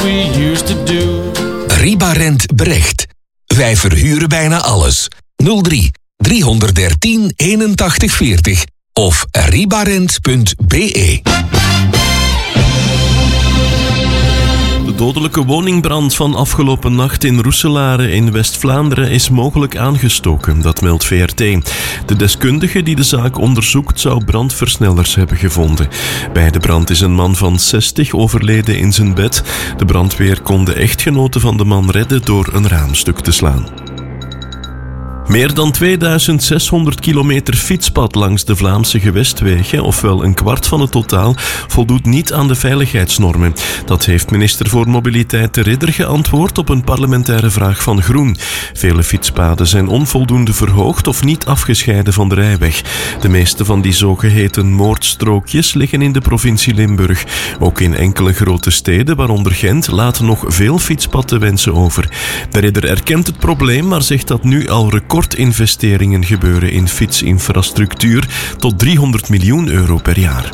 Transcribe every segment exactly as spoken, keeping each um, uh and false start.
we used to do. Ribarent Brecht. Wij verhuren bijna alles. nul drie driehonderddertien eenentachtig veertig of ribarent punt be. De dodelijke woningbrand van afgelopen nacht in Roeselare in West-Vlaanderen is mogelijk aangestoken, dat meldt V R T. De deskundige die de zaak onderzoekt zou brandversnellers hebben gevonden. Bij de brand is een man van zestig overleden in zijn bed. De brandweer kon de echtgenote van de man redden door een raamstuk te slaan. Meer dan tweeduizend zeshonderd kilometer fietspad langs de Vlaamse gewestwegen, ofwel een kwart van het totaal, voldoet niet aan de veiligheidsnormen. Dat heeft minister voor Mobiliteit De Ridder geantwoord op een parlementaire vraag van Groen. Vele fietspaden zijn onvoldoende verhoogd of niet afgescheiden van de rijweg. De meeste van die zogeheten moordstrookjes liggen in de provincie Limburg. Ook in enkele grote steden, waaronder Gent, laten nog veel fietspad te wensen over. De Ridder erkent het probleem, maar zegt dat nu al recordinvesteringen gebeuren in fietsinfrastructuur tot driehonderd miljoen euro per jaar.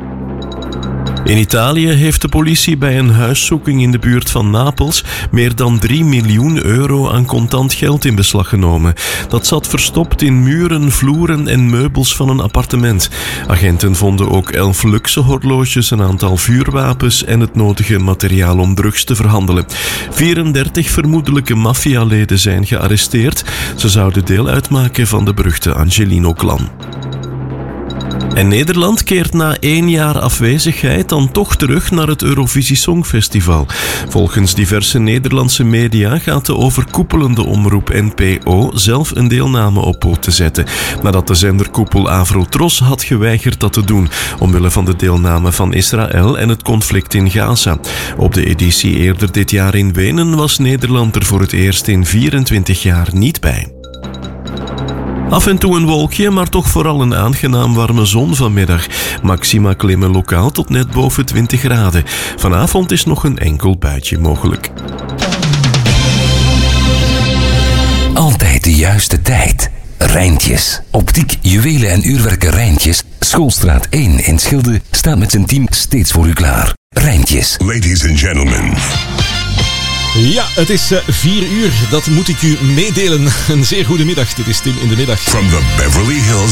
In Italië heeft de politie bij een huiszoeking in de buurt van Napels meer dan drie miljoen euro aan contant geld in beslag genomen. Dat zat verstopt in muren, vloeren en meubels van een appartement. Agenten vonden ook elf luxe horloges, een aantal vuurwapens en het nodige materiaal om drugs te verhandelen. vierendertig vermoedelijke maffialeden zijn gearresteerd. Ze zouden deel uitmaken van de beruchte Angelino-clan. En Nederland keert na één jaar afwezigheid dan toch terug naar het Eurovisie Songfestival. Volgens diverse Nederlandse media gaat de overkoepelende omroep N P O zelf een deelname op poten zetten, nadat de zenderkoepel Avrotros had geweigerd dat te doen, omwille van de deelname van Israël en het conflict in Gaza. Op de editie eerder dit jaar in Wenen was Nederland er voor het eerst in vierentwintig jaar niet bij. Af en toe een wolkje, maar toch vooral een aangenaam warme zon vanmiddag. Maxima klimmen lokaal tot net boven twintig graden. Vanavond is nog een enkel buitje mogelijk. Altijd de juiste tijd. Rijntjes. Optiek, juwelen en uurwerken Rijntjes. Schoolstraat één in Schilde staat met zijn team steeds voor u klaar. Rijntjes. Ladies and gentlemen. Ja, het is uh, vier uur. Dat moet ik u meedelen. Een zeer goede middag. Dit is Tim in de middag. From the Beverly Hills